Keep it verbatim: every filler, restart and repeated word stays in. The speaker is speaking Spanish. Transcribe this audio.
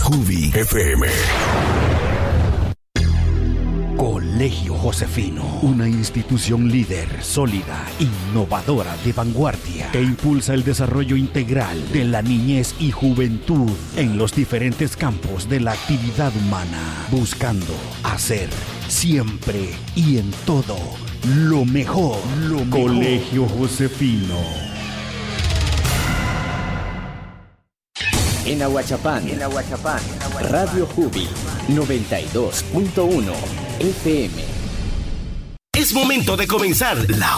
Jubi F M. Colegio Josefino, una institución líder, sólida, innovadora, de vanguardia, que impulsa el desarrollo integral de la niñez y juventud en los diferentes campos de la actividad humana, buscando hacer siempre y en todo lo mejor. Lo mejor. Colegio Josefino. En Ahuachapán, en Ahuachapán, Radio Jubi noventa y dos punto uno F M. Es momento de comenzar la